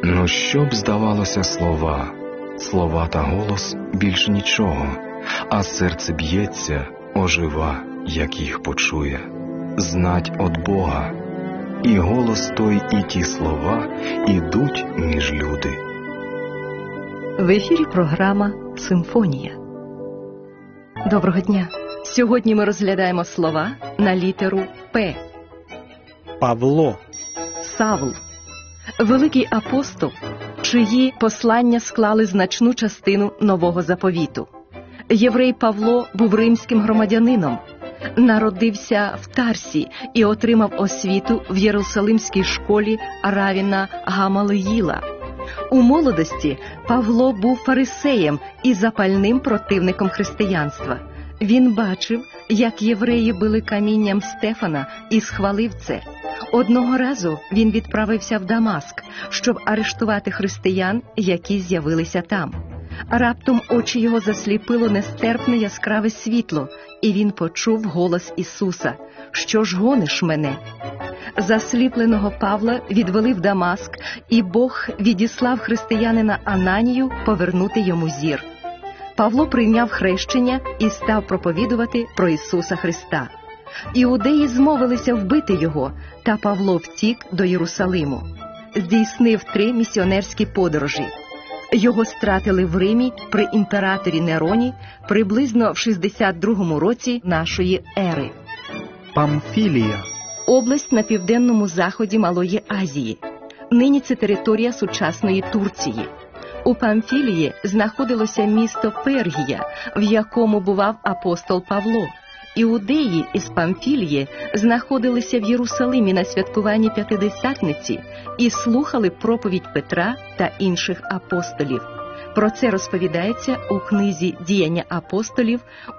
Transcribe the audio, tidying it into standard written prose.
Ну що б здавалося слова та голос більш нічого, а серце б'ється, ожива, як їх почує. Знать от Бога, і голос той, і ті слова ідуть між люди. В ефірі програма «Симфонія». Доброго дня! Сьогодні ми розглядаємо слова на літеру «П». Павло. Савл. Великий апостол, чиї послання склали значну частину Нового Заповіту. Єврей Павло був римським громадянином, народився в Тарсі і отримав освіту в Єрусалимській школі раввіна Гамалиїла. У молодості Павло був фарисеєм і запальним противником християнства. Він бачив, як євреї били камінням Стефана, і схвалив це. Одного разу він відправився в Дамаск, щоб арештувати християн, які з'явилися там. Раптом очі його засліпило нестерпне яскраве світло, і він почув голос Ісуса: «Що ж гониш мене?» Засліпленого Павла відвели в Дамаск, і Бог відіслав християнина Ананію повернути йому зір. Павло прийняв хрещення і став проповідувати про Ісуса Христа. Іудеї змовилися вбити його, та Павло втік до Єрусалиму. Здійснив 3 місіонерські подорожі. Його стратили в Римі при імператорі Нероні приблизно в 62 році нашої ери. Памфілія. Область на південному заході Малої Азії. Нині це територія сучасної Турції. У Памфілії знаходилося місто Пергія, в якому бував апостол Павло. Іудеї із Памфілії знаходилися в Єрусалимі на святкуванні П'ятидесятниці і слухали проповідь Петра та інших апостолів. Про це розповідається у книзі «Діяння апостолів»